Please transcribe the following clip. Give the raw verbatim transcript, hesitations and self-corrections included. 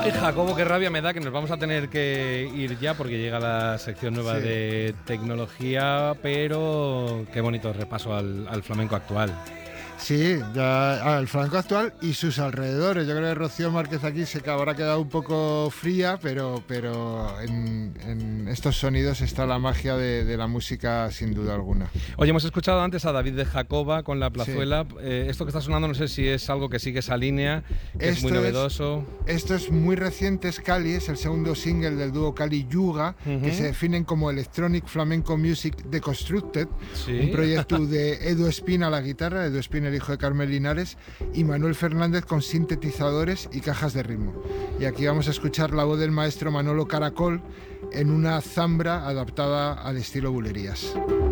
Ay, Jacobo, qué rabia me da que nos vamos a tener que ir ya porque llega la sección nueva Sí. de tecnología, pero qué bonito repaso al, al flamenco actual. Sí, ya el flamenco actual y sus alrededores. Yo creo que Rocío Márquez aquí se habrá quedado un poco fría, pero, pero en, en estos sonidos está la magia de, de la música sin duda alguna. Oye, hemos escuchado antes a David de Jacoba con la Sí. plazuela. Eh, esto que está sonando no sé si es algo que sigue esa línea, que es muy Esto es- novedoso. Esto es muy reciente, es Cali, es el segundo single del dúo Cali Yuga, Ujú. que se definen como Electronic Flamenco Music Deconstructed, Sí. un proyecto de Edu Espina a la guitarra, Edu Espina el hijo de Carmen Linares, y Manuel Fernández con sintetizadores y cajas de ritmo. Y aquí vamos a escuchar la voz del maestro Manolo Caracol en una zambra adaptada al estilo bulerías.